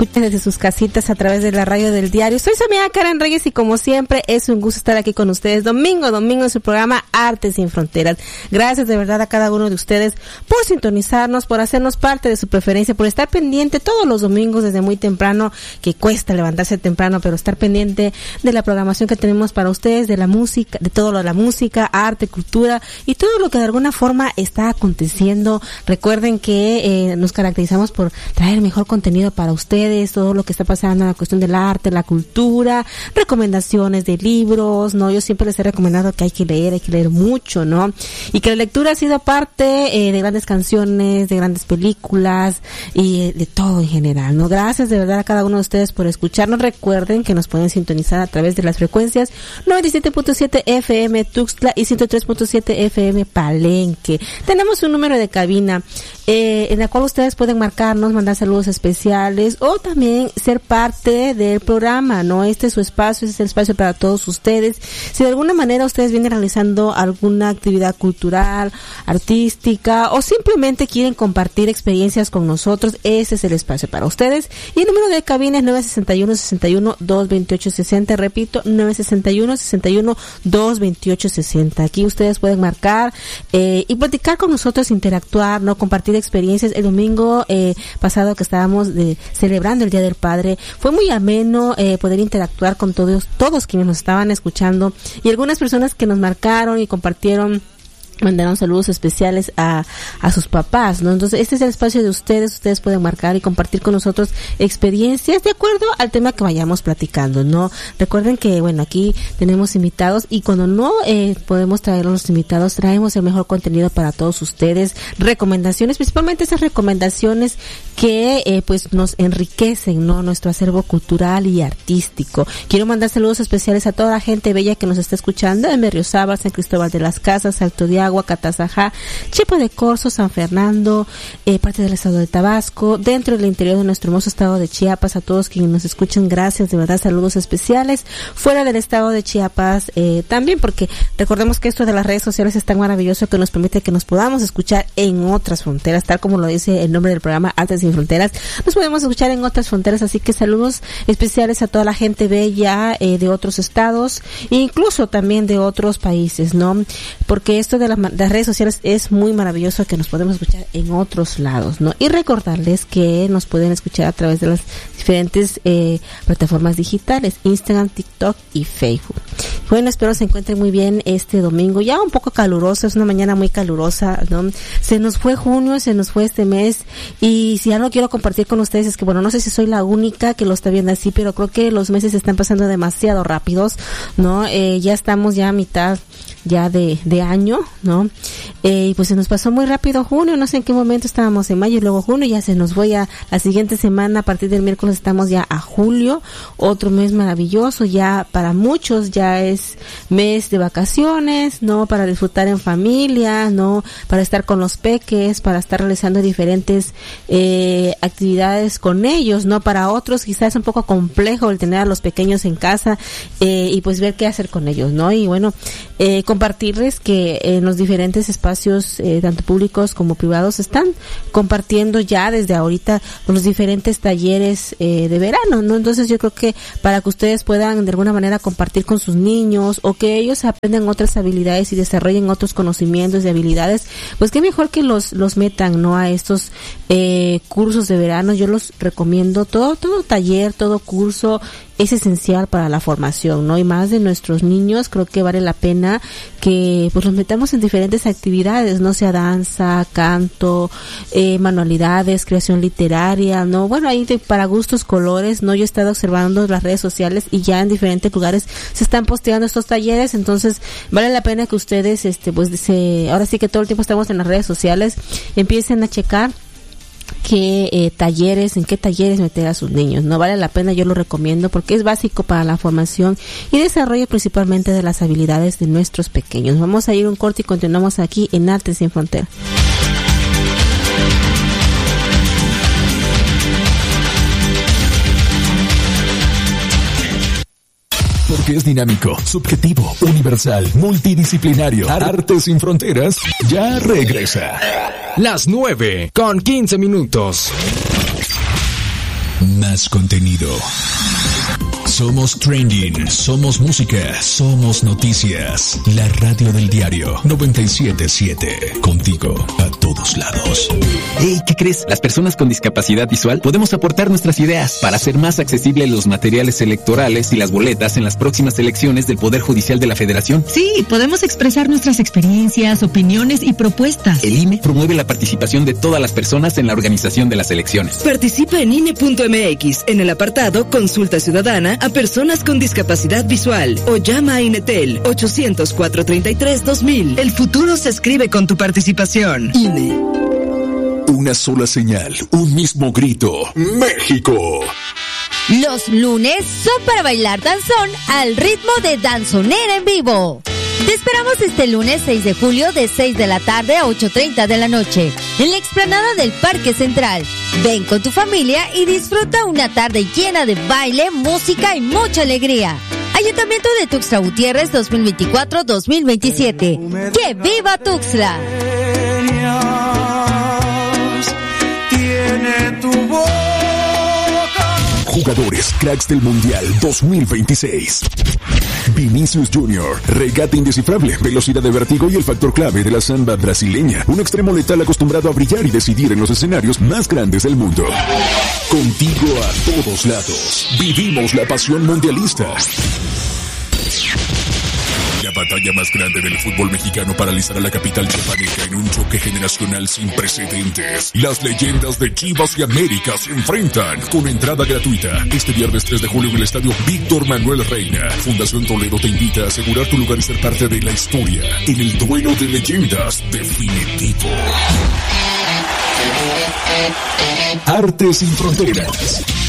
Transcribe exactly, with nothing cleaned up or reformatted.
escuchen desde sus casitas a través de la radio del diario. Soy su amiga Karen Reyes y como siempre es un gusto estar aquí con ustedes domingo, domingo en su programa Arte Sin Fronteras. Gracias de verdad a cada uno de ustedes por sintonizarnos, por hacernos parte de su preferencia, por estar pendiente todos los domingos desde muy temprano, que cuesta levantarse temprano, pero estar pendiente de la programación que tenemos para ustedes, de la música, de todo lo de la música, arte, cultura y todo lo que de alguna forma está aconteciendo. Recuerden que eh, nos caracterizamos por traer el mejor contenido para ustedes, todo lo que está pasando en la cuestión del arte, la cultura, recomendaciones de libros, ¿no? Yo siempre les he recomendado que hay que leer, hay que leer mucho, ¿no? Y que la lectura ha sido parte eh, de grandes canciones, de grandes películas y eh, de todo en general, ¿no? Gracias de verdad a cada uno de ustedes por escucharnos. Recuerden que nos pueden sintonizar a través de las frecuencias noventa y siete punto siete F M Tuxtla y ciento tres punto siete F M Palenque. Tenemos un número de cabina eh, en la cual ustedes pueden marcarnos, mandar saludos especiales o también ser parte del programa, ¿no? Este es su espacio, este es el espacio para todos ustedes. Si de alguna manera ustedes vienen realizando alguna actividad cultural, artística o simplemente quieren compartir experiencias con nosotros, ese es el espacio para ustedes. Y el número de cabina es nueve seis uno, seis uno, dos dos ocho seis cero, repito, nueve seis uno, seis uno, dos dos ocho seis cero. Aquí ustedes pueden marcar eh, y platicar con nosotros, interactuar, no compartir experiencias. El domingo eh, pasado que estábamos de, celebrando el Día del Padre, fue muy ameno eh, poder interactuar con todos, todos quienes nos estaban escuchando y algunas personas que nos marcaron y compartieron, mandaron saludos especiales a, a sus papás, ¿no? Entonces, este es el espacio de ustedes, ustedes pueden marcar y compartir con nosotros experiencias de acuerdo al tema que vayamos platicando, ¿no? Recuerden que, bueno, aquí tenemos invitados y cuando no eh, podemos traer a los invitados, traemos el mejor contenido para todos ustedes, recomendaciones, principalmente esas recomendaciones que, eh, pues, nos enriquecen, ¿no? Nuestro acervo cultural y artístico. Quiero mandar saludos especiales a toda la gente bella que nos está escuchando en Berriozábal, San Cristóbal de las Casas, Alto de Agua, Catazajá, Chiapa de Corzo, San Fernando, eh, parte del estado de Tabasco, dentro del interior de nuestro hermoso estado de Chiapas. A todos quienes nos escuchan, gracias, de verdad, saludos especiales. Fuera del estado de Chiapas, eh, también, porque recordemos que esto de las redes sociales es tan maravilloso que nos permite que nos podamos escuchar en otras fronteras, tal como lo dice el nombre del programa, Arte Sin Fronteras. Nos podemos escuchar en otras fronteras, así que saludos especiales a toda la gente bella eh, de otros estados e incluso también de otros países, ¿no? Porque esto de las las redes sociales es muy maravilloso, que nos podemos escuchar en otros lados, ¿no? Y recordarles que nos pueden escuchar a través de las diferentes eh, plataformas digitales, Instagram, TikTok y Facebook. Bueno, espero se encuentren muy bien este domingo, ya un poco caluroso, es una mañana muy calurosa, ¿no? Se nos fue junio, se nos fue este mes, y si algo quiero compartir con ustedes es que, bueno, no sé si soy la única que lo está viendo así, pero creo que los meses están pasando demasiado rápidos, ¿no? Eh, ya estamos ya a mitad ya de, de año, ¿no? Eh, y pues se nos pasó muy rápido junio, no sé en qué momento estábamos en mayo y luego junio, ya se nos fue a la siguiente semana, a partir del miércoles estamos ya a julio, otro mes maravilloso, ya para muchos ya es mes de vacaciones, ¿no? Para disfrutar en familia, ¿no? Para estar con los peques, para estar realizando diferentes eh, actividades con ellos, ¿no? Para otros quizás es un poco complejo el tener a los pequeños en casa eh, y pues ver qué hacer con ellos, ¿no? Y bueno, eh, compartirles que en los diferentes espacios, eh, tanto públicos como privados, están compartiendo ya desde ahorita los diferentes talleres eh, de verano, ¿no? Entonces yo creo que para que ustedes puedan de alguna manera compartir con sus niños o que ellos aprendan otras habilidades y desarrollen otros conocimientos y habilidades, pues qué mejor que los los metan, ¿no? A estos eh, cursos de verano. Yo los recomiendo, todo todo taller, todo curso es esencial para la formación, ¿no? Y más de nuestros niños, creo que vale la pena que pues los metamos en diferentes actividades, no sea danza, canto, eh, manualidades, creación literaria, ¿no? Bueno, ahí de, para gustos, colores, ¿no? Yo he estado observando las redes sociales y ya en diferentes lugares se están posteando estos talleres, entonces vale la pena que ustedes, este, pues, se, ahora sí que todo el tiempo estamos en las redes sociales, empiecen a checar qué eh, talleres, en qué talleres meter a sus niños, no vale la pena, yo lo recomiendo porque es básico para la formación y desarrollo principalmente de las habilidades de nuestros pequeños. Vamos a ir un corte y continuamos aquí en Arte Sin Frontera. Porque es dinámico, subjetivo, universal, multidisciplinario. Arte Sin Fronteras ya regresa. Las nueve con quince minutos. más contenido. Somos trending, somos música, somos noticias. La radio del diario noventa y siete punto siete. Contigo a todos lados. Hey, ¿qué crees? Las personas con discapacidad visual podemos aportar nuestras ideas para hacer más accesibles los materiales electorales y las boletas en las próximas elecciones del Poder Judicial de la Federación. Sí, podemos expresar nuestras experiencias, opiniones y propuestas. El I N E promueve la participación de todas las personas en la organización de las elecciones. Participa en I N E punto M X en el apartado Consulta Ciudadana a personas con discapacidad visual o llama a Inetel ochocientos, cuatrocientos treinta y tres, dos mil. El futuro se escribe con tu participación. I N E. Una sola señal, un mismo grito. ¡México! Los lunes son para bailar danzón al ritmo de Danzonera en vivo. Te esperamos este lunes seis de julio de seis de la tarde a ocho treinta de la noche en la explanada del Parque Central. Ven con tu familia y disfruta una tarde llena de baile, música y mucha alegría. Ayuntamiento de Tuxtla Gutiérrez dos mil veinticuatro a dos mil veintisiete. ¡Que viva Tuxtla! Tiene tu boca. Jugadores cracks del Mundial dos mil veintiséis. Vinicius Junior, regate indescifrable, velocidad de vértigo y el factor clave de la samba brasileña. Un extremo letal acostumbrado a brillar y decidir en los escenarios más grandes del mundo. Contigo a todos lados. Vivimos la pasión mundialista. La batalla más grande del fútbol mexicano paralizará la capital chiapaneca en un choque generacional sin precedentes. Las leyendas de Chivas y América se enfrentan con entrada gratuita. Este viernes tres de julio en el estadio Víctor Manuel Reina. Fundación Toledo te invita a asegurar tu lugar y ser parte de la historia en el duelo de leyendas definitivo. Arte sin fronteras.